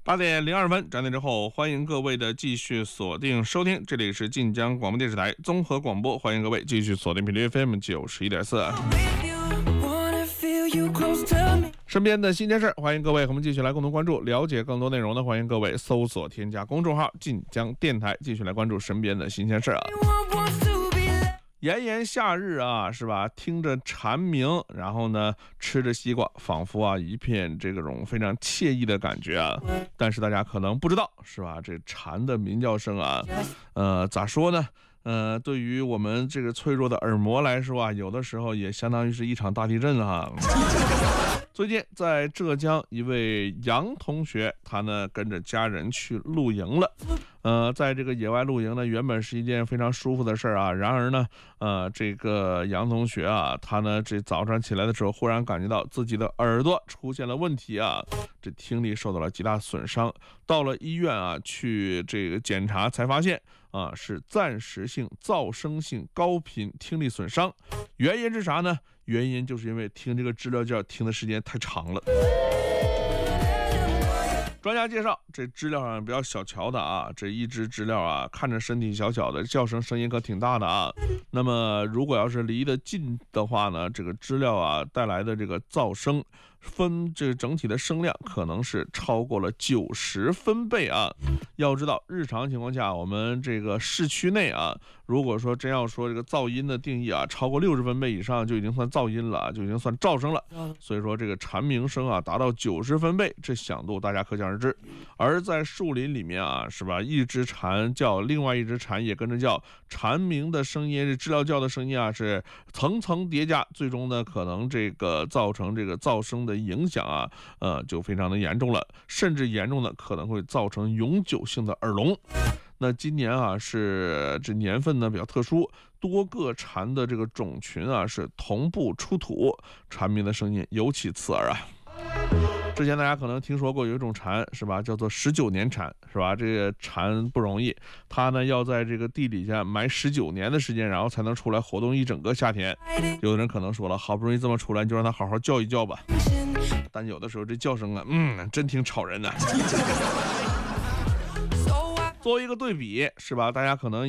8:02，转点之后，欢迎各位的继续锁定收听，这里是晋江广播电视台综合广播，欢迎各位继续锁定频率 FM 91.4。身边的新鲜事，欢迎各位和我们继续来共同关注，了解更多内容呢，欢迎各位搜索添加公众号晋江电台，继续来关注身边的新鲜事啊。炎炎夏日啊，是吧？听着蝉鸣，然后呢，吃着西瓜，仿佛啊一片这种非常惬意的感觉啊。但是大家可能不知道，是吧？这蝉的鸣叫声啊，咋说呢？对于我们这个脆弱的耳膜来说啊，有的时候也相当于是一场大地震啊。最近在浙江，一位杨同学，他呢跟着家人去露营了。在这个野外露营呢，原本是一件非常舒服的事儿啊。然而呢，这个杨同学啊，他呢这早上起来的时候，忽然感觉到自己的耳朵出现了问题啊，这听力受到了极大损伤。到了医院啊，去这个检查才发现啊，是暂时性噪声性高频听力损伤。原因是啥呢？原因就是因为听这个知了叫听的时间太长了。专家介绍，这知了上比较小瞧的啊，这一只知了啊，看着身体小小的，叫声声音可挺大的啊。那么如果要是离得近的话呢，这个知了啊带来的这个噪声这整体的声量可能是超过了90分贝啊。要知道日常情况下，我们这个市区内啊，如果说真要说这个噪音的定义啊，超过60分贝以上就已经算噪音了，就已经算噪声了。所以说这个蝉鸣声啊达到90分贝，这响度大家可想而知。而在树林里面啊，是吧？一只蝉叫，另外一只蝉也跟着叫，蝉鸣的声音，这知了叫的声音啊是层层叠加，最终呢可能这个造成这个噪声的影响啊，就非常的严重了，甚至严重的可能会造成永久性的耳聋。那今年啊是这年份呢比较特殊，多个蝉的这个种群啊是同步出土，蝉鸣的声音尤其刺耳啊。之前大家可能听说过有一种蝉，是吧，叫做19年蝉，是吧？这个蝉不容易，它呢要在这个地底下埋19年的时间，然后才能出来活动一整个夏天。有的人可能说了，好不容易这么出来，你就让它好好叫一叫吧。但有的时候这叫声啊，真挺吵人的。作为一个对比，是吧？大家可能